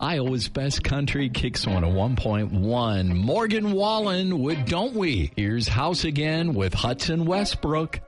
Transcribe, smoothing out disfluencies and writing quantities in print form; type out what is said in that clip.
Iowa's Best Country Kicks 101.1. Morgan Wallen with Don't We? Here's House again with Hudson Westbrook.